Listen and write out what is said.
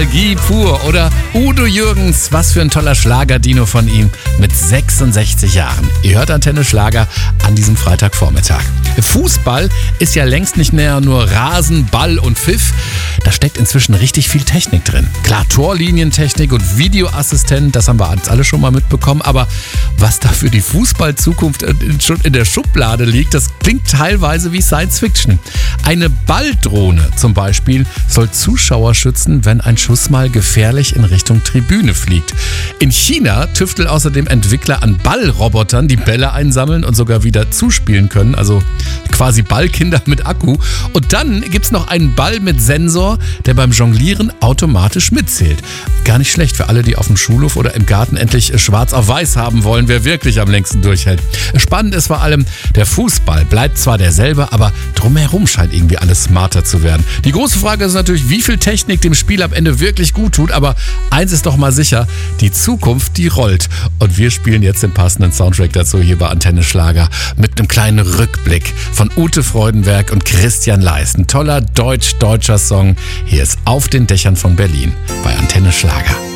Nostalgie pur. Oder Udo Jürgens, was für ein toller Schlagerdino von ihm mit 66 Jahren. Ihr hört Antenne Schlager an diesem Freitagvormittag. Fußball ist ja längst nicht mehr nur Rasen, Ball und Pfiff. Da steckt inzwischen richtig viel Technik drin. Klar, Torlinientechnik und Videoassistent, das haben wir alle schon mal mitbekommen. Aber was da für die Fußballzukunft schon in der Schublade liegt, das klingt teilweise wie Science Fiction. Eine Balldrohne zum Beispiel soll Zuschauer schützen, wenn ein Schuss mal gefährlich in Richtung Tribüne fliegt. In China tüftelt außerdem Entwickler an Ballrobotern, die Bälle einsammeln und sogar wieder zuspielen können. Also quasi Ballkinder mit Akku. Und dann gibt's noch einen Ball mit Sensor, der beim Jonglieren automatisch mitzählt. Gar nicht schlecht für alle, die auf dem Schulhof oder im Garten endlich schwarz auf weiß haben wollen, wer wirklich am längsten durchhält. Spannend ist vor allem, der Fußball bleibt zwar derselbe, aber drumherum scheint irgendwie alles smarter zu werden. Die große Frage ist natürlich, wie viel Technik dem Spiel am Ende wirklich gut tut, aber eins ist doch mal sicher, die Zukunft, die rollt. Und wir spielen jetzt den passenden Soundtrack dazu hier bei Antenne Schlager mit einem kleinen Rückblick von Ute Freudenberg und Christian Leis. Ein toller deutscher Song. Hier ist Auf den Dächern von Berlin bei Antenne Schlager.